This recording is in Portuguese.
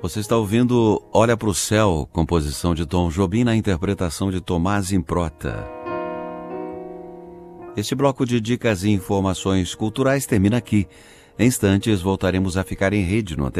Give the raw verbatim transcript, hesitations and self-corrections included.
Você está ouvindo Olha para o Céu, composição de Tom Jobim na interpretação de Tomás Improta. Este bloco de dicas e informações culturais termina aqui. Em instantes voltaremos a ficar em rede no